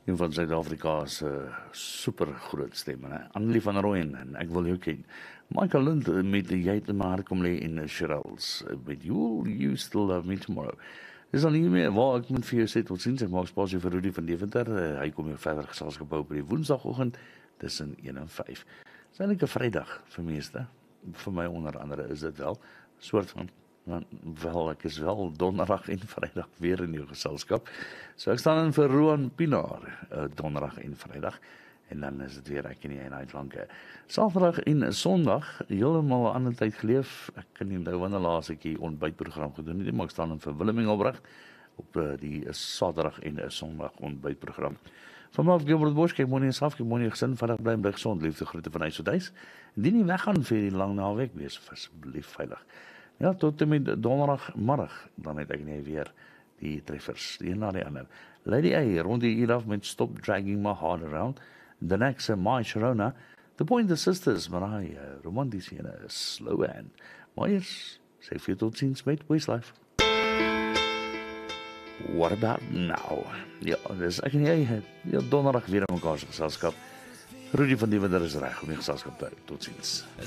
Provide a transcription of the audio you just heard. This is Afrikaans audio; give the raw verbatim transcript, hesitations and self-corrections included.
een van Suid-Afrika se super groot stemme, né? Annelie van Rooyen en Ek wil jou ken. Michael Lind met Jy het in my hart kom lê en Shirelles met You'll You Still Love Me Tomorrow. Dis dan nie meer waar ek moet vir jou sê tot sins. Ek maak spasie vir Rudy van Deventer. Uh, hy kom jou verder geselskap hou op die Woensdagoggend tussen een en vyf. Dis eintlik 'n Vrydag vir meeste. Vir my onder andere is dit wel soort van Want wel, ek is wel donderdag en vrydag weer in jou geselskap. So ek staan in vir Roan Pinaar, uh, donderdag en vrydag. En dan is dit weer ek en jy en uitlanke. Saterdag en Sondag, heeltemal 'n ander tyd geleef. Ek kan nie onthou wanneer laas ek hier ontbytprogram gedoen het nie, maar ek staan in vir Willem Engelbrecht op uh, die Saterdag en Sondag ontbytprogram. Vanaf Gilbert Bosch, kyk mooi eens af, kyk mooi gesin, veilig bly en bly gesond, liefde groete van huis tot huis. Indien nie weggaan vir die lang naweek, wees asseblief veilig. Ja, tot en met donderdagmiddag, dan het ek nie weer die treffers, die een na die ander. Lady A, rond die uur af met Stop Dragging My Heart Around. The next, uh, My Sharona. The Pointer Sisters, Mariah, romantisch en uh, slow and. Maar eers, sê vir tot ziens met Westlife. What about now? Ja, dus ek en jy, ja, donderdag weer in mekaar se geselskap. Rudy van Deventer is reg om die geselskap te hou. Tot ziens.